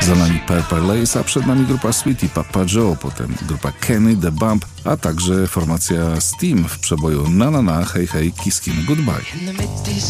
Za nami Purple Lace, a przed nami grupa Sweetie, Papa Joe, potem grupa Kenny, The Bump, a także formacja Steam w przeboju Na Na Na, Hej Hej, Kiss Kim Goodbye.